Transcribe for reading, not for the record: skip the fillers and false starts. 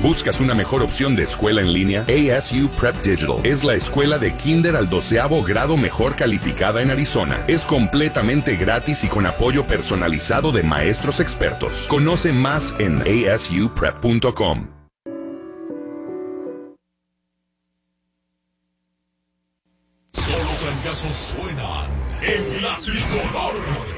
¿Buscas una mejor opción de escuela en línea? ASU Prep Digital es la escuela de kinder al 12º grado mejor calificada en Arizona. Es completamente gratis y con apoyo personalizado de maestros expertos. Conoce más en asuprep.com. Solo trancazos suenan en la tricolor.